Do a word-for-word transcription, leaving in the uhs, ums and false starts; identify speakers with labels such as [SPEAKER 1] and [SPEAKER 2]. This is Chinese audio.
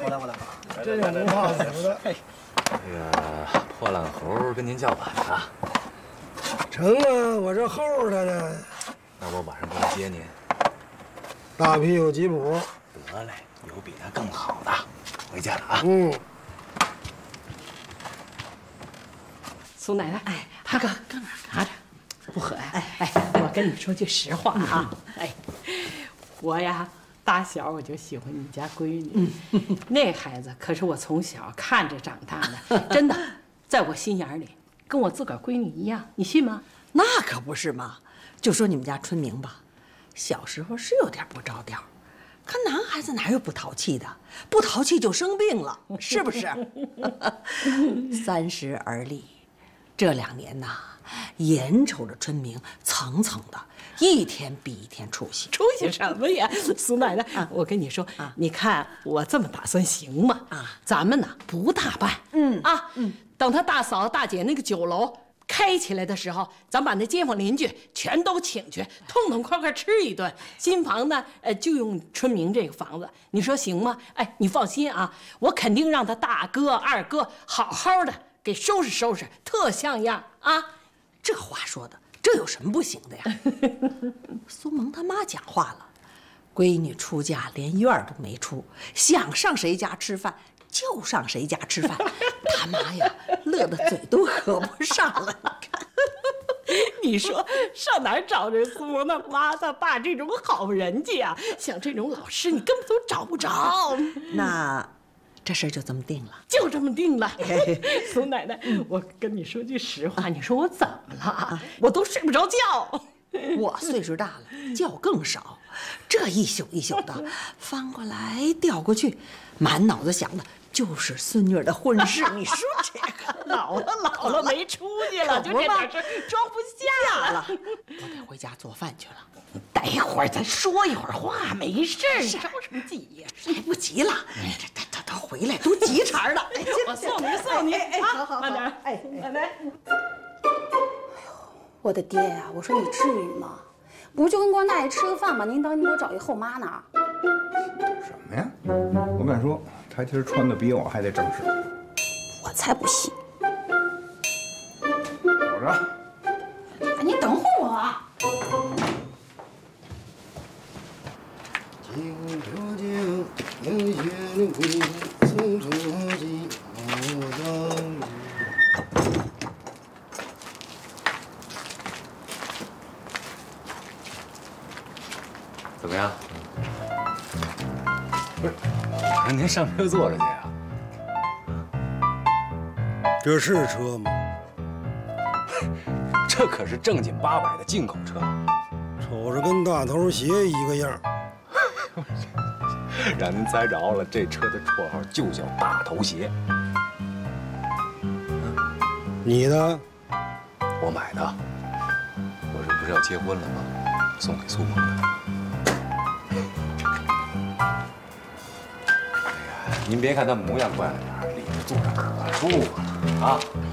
[SPEAKER 1] 过来过来，
[SPEAKER 2] 真有不怕死的。
[SPEAKER 3] 这个破烂猴跟您叫板啊？
[SPEAKER 2] 成啊，我这候他呢。
[SPEAKER 3] 那我晚上过来接您。
[SPEAKER 2] 大批有吉普。
[SPEAKER 3] 得嘞，有比他更好的。回家了啊。
[SPEAKER 2] 嗯。
[SPEAKER 4] 苏奶奶，哎，大哥，搁哪拿着？不喝呀？哎哎，我跟你说句实话啊，哎，我呀。 打小我就喜欢你家闺女，嗯、那孩子可是我从小看着长大的，真的，在我心眼里跟我自个儿闺女一样，你信吗？
[SPEAKER 5] 那可不是嘛！就说你们家春明吧，小时候是有点不着调，可男孩子哪有不淘气的？不淘气就生病了，是不是？三十而立，这两年呐，眼瞅着春明蹭蹭的。 一天比一天出息，
[SPEAKER 4] 出息什么呀，苏奶奶！啊、我跟你说，啊、你看我这么打算行吗？啊，咱们呢不大办，嗯啊，嗯，等他大嫂大姐那个酒楼开起来的时候，咱把那街坊邻居全都请去，痛痛快快吃一顿。新房呢，呃，就用春明这个房子，你说行吗？哎，你放心啊，我肯定让他大哥二哥好好的给收拾收拾，特像样啊！
[SPEAKER 5] 这话说的。 这有什么不行的呀？苏萌他妈讲话了，闺女出嫁连院都没出，想上谁家吃饭就上谁家吃饭，他妈呀乐得嘴都合不上了。你看，
[SPEAKER 4] 你说上哪儿找这苏萌他妈他爸这种好人家呀？像这种老师你根本都找不着。
[SPEAKER 5] 那。 这事儿就这么定了，
[SPEAKER 4] 就这么定了。苏奶奶，我跟你说句实话，你说我怎么了？我都睡不着觉。
[SPEAKER 5] 我岁数大了，觉更少，这一宿一宿的，翻过来调过去，满脑子想的就是孙女的婚事。你说这个
[SPEAKER 4] 老了老了没出息了，就这点事装不下了。
[SPEAKER 5] 我得回家做饭去了。
[SPEAKER 4] 待会儿咱说一会儿话，没事儿，着什么急呀？
[SPEAKER 5] 来不及了，这他他他回来都急茬了。
[SPEAKER 4] 我送你送你，
[SPEAKER 5] 哎，好好，
[SPEAKER 4] 慢点，哎，奶奶。哎呦，
[SPEAKER 6] 我的爹呀！我说你至于吗？不就跟光大爷吃个饭吗？您等你给我找一后妈呢。
[SPEAKER 7] 什么呀？我敢说，他今儿穿的比我还得正式。
[SPEAKER 6] 我才不信。
[SPEAKER 7] 走着。
[SPEAKER 6] 哎，你等会儿我啊。
[SPEAKER 3] 怎么样？不是，我让您上车坐着去呀？
[SPEAKER 2] 这是车吗？
[SPEAKER 3] 这可是正经八百的进口车，
[SPEAKER 2] 瞅着跟大头鞋一个样。
[SPEAKER 3] 让您猜着了，这车的绰号就叫大头鞋。
[SPEAKER 2] 你的？
[SPEAKER 3] 我买的。我这不是要结婚了吗？送给苏萌的。哎呀，您别看他模样怪了点，里面坐着可舒服了啊！